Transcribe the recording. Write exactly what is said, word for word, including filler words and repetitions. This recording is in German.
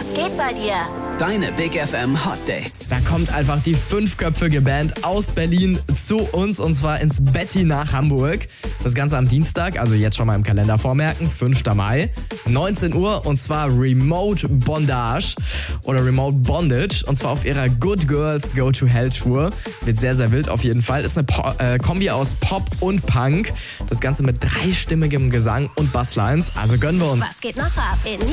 geht bei dir? Deine Big F M Hot Dates. Da kommt einfach die fünfköpfige Band aus Berlin zu uns und zwar ins Betty nach Hamburg. Das Ganze am Dienstag, also jetzt schon mal im Kalender vormerken, fünfter Mai, neunzehn Uhr und zwar Remote Bondage oder Remote Bondage und zwar auf ihrer Good Girls Go to Hell Tour. Wird sehr, sehr wild auf jeden Fall. Ist eine po- äh, Kombi aus Pop und Punk. Das Ganze mit dreistimmigem Gesang und Basslines. Also gönnen wir uns. Was geht noch ab in